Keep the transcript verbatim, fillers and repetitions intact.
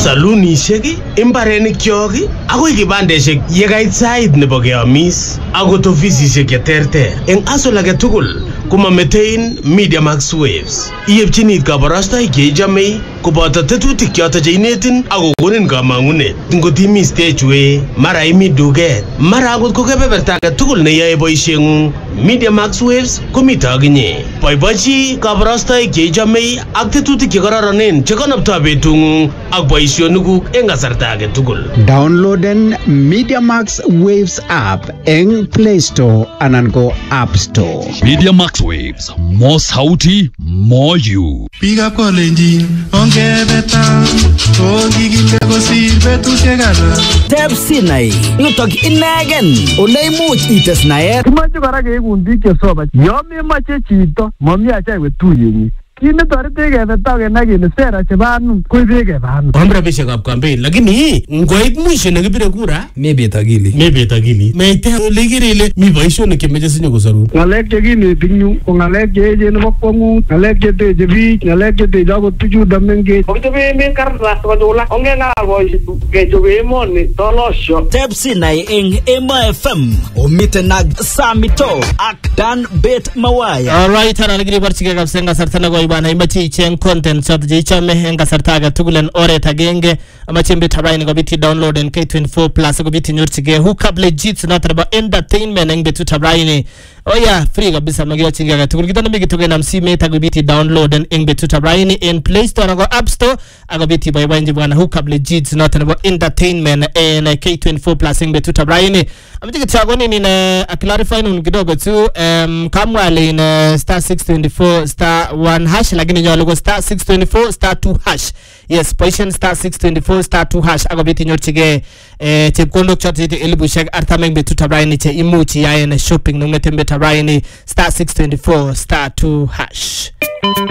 salunishek, imbarenik kyok, akoi kibandeshek yekait sait nebo keamis, akot ofisishek cheterter. Eng asol age tugul komametein Media Max Waves. Iyepchini kabarastoik cheichome koboto tetutik choto cheinetin akokonin kamangunet. Ngot imi stage way, mara imi duket, mara akot ko kebeberta age tugul neyoe boisiengung, Media Max Waves komito akinye. Boibochi kabarastoik cheichome ak tetutik chekororonen chekonoptoi betungung ak boisionikuk eng kasarta age tugul. Downloaden Media Max Waves app eng Play Store anan ko App Store. Media Max Waves, more sauti, more you. Pick up Kolenjin, ongebeta, ongigile kosir betusiek alak. Tepsi nai, yutok inegen, ole imuch ites naet. Kimache kora keikun biik chesoman. Yo memoche chito, mami acha iwe tuyenyi. Kine torete kebeta kenai kele sera chebo anum koibe kebano. Ombre bishekab campaign lakini ngoit mwisho nekibire kura mebet akili. mebet akili. Meite ole kirele mi boisionik chemeche sinyo kosarun. Ngalek chekineti nyu ko ngalek cheechen nebo kwangut, ngalek cheteche biik, ngalek cheteche akot tuchuto mengech. Kochobe emet kartas kochula. Ongengal boisiet kechobe emoni tolosho. Tepsi nai eng Emo F M omiten ak Samito ak Dan Bet Mawaya. Alright, ana ligiri barchike kabisa eng kasarta nekoi bana imache icheng content choto cheichome eng kasarta age tugul en oret agenge amache mbet habaini kobiti download en K twenty-four plus kobiti nyorchige hookup legit not about entertainment eng betut habaini. Oh yeah, free kabisa magiyochinge age tugul kitana migituge na msimet akobiti download en eng betut habaini en Play Store na App Store akobiti boyboy bwana hookup legit not about entertainment en K twenty-four plus eng betut habaini. Amache kitagoni ni na clarify nun kidogo tu um, kamwale in star six twenty-four star one hash lakini nyalo go star six twenty-four star two hash. Yes, position star six twenty-four star two hash agobiti nyorchige eh chepkondok chote elibushek artameng betut habaini che imuchi yae shopping nungete betut habaini star six twenty-four star two hash.